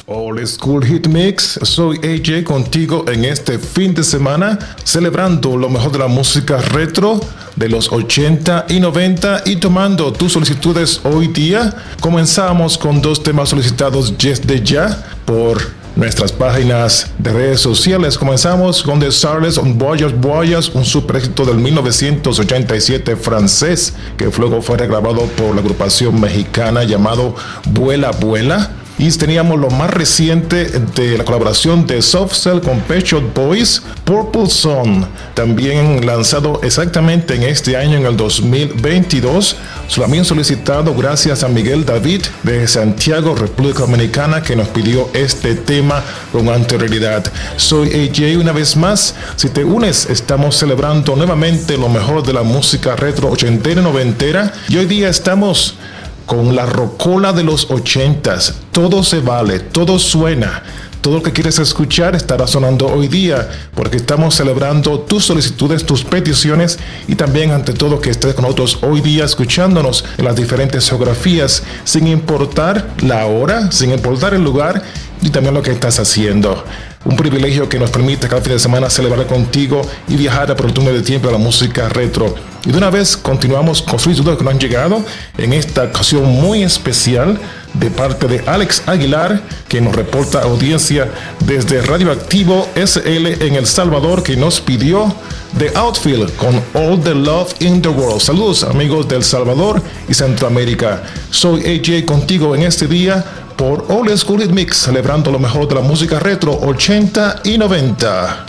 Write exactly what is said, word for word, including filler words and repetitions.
Old School Hit Mix, soy A J contigo en este fin de semana, celebrando lo mejor de la música retro de los ochenta y noventa y tomando tus solicitudes hoy día. Comenzamos con dos temas solicitados desde ya por nuestras páginas de redes sociales. Comenzamos con The Starless on Voyage Voyage, un super éxito del mil novecientos ochenta y siete francés que luego fue regrabado por la agrupación mexicana llamado Vuela Vuela. Y teníamos lo más reciente de la colaboración de Soft Cell con Pet Shop Boys, Purple Sun, también lanzado exactamente en este año, en el dos mil veintidós, también solicitado gracias a Miguel David de Santiago, República Dominicana, que nos pidió este tema con anterioridad. Soy A J una vez más. Si te unes, estamos celebrando nuevamente lo mejor de la música retro ochentera y noventera, y hoy día estamos con la rocola de los ochentas. Todo se vale, todo suena. Todo lo que quieres escuchar estará sonando hoy día, porque estamos celebrando tus solicitudes, tus peticiones, y también ante todo que estés con nosotros hoy día escuchándonos en las diferentes geografías, sin importar la hora, sin importar el lugar y también lo que estás haciendo. Un privilegio que nos permite cada fin de semana celebrar contigo y viajar por el túnel de tiempo de la música retro. Y de una vez continuamos con solicitudes que nos han llegado en esta ocasión muy especial de parte de Alex Aguilar, que nos reporta audiencia desde Radioactivo S L en El Salvador, que nos pidió The Outfield con All the Love in the World. Saludos amigos del Salvador y Centroamérica. Soy A J contigo en este día por Old School Hit Mix, celebrando lo mejor de la música retro ochenta y noventa.